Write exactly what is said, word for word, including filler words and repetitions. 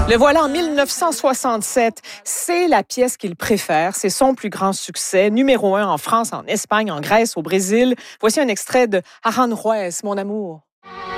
Le voilà en mille neuf cent soixante-sept. C'est la pièce qu'il préfère. C'est son plus grand succès. Numéro un en France, en Espagne, en Grèce, au Brésil. Voici un extrait de Aranjuez, mon amour.